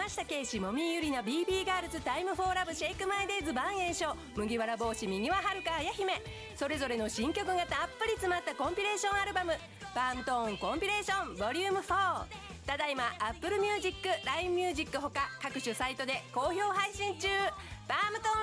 山下圭史、もみゆりな BB ガールズ、タイムフォーラブ、シェイクマイデイズ、万栄翔、麦わら帽子、右ははるか、綾姫、それぞれの新曲がたっぷり詰まったコンピレーションアルバム、パームトーンコンピレーションボリューム4、ただいま Apple Music、LINE Music ほか各種サイトで好評配信中。パームトーン